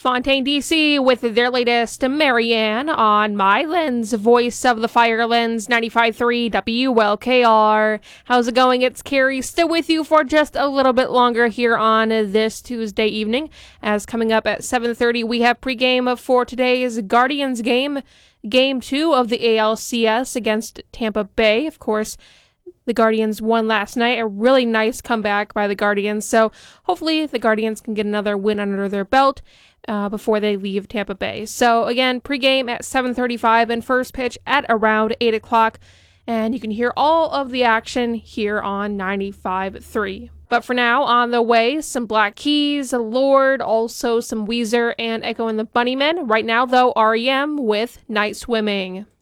Fontaine, D.C. with their latest Marianne on My Lens, voice of the Firelands, 95.3 WLKR. How's it going? It's Carrie, still with you for just a little bit longer here on this Tuesday evening. As coming up at 7:30, we have pregame for today's Guardians game, Game 2 of the ALCS against Tampa Bay. Of course, the Guardians won last night, a really nice comeback by the Guardians, so hopefully the Guardians can get another win under their belt before they leave Tampa Bay. So again, pregame at 7:35 and first pitch at around 8 o'clock, and you can hear all of the action here on 95.3. But for now, on the way, some Black Keys, Lorde, also some Weezer, and Echo and the Bunnymen. Right now, though, REM with Night Swimming.